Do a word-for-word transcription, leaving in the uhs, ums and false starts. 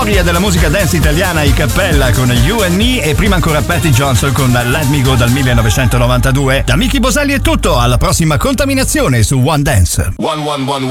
storia della musica dance italiana, i Cappella con You and Me, e prima ancora Patty Johnson con Let Me Go dal millenovecentonovantadue. Da Mickey Boselli è tutto, alla prossima contaminazione su One Dance. One, one, one.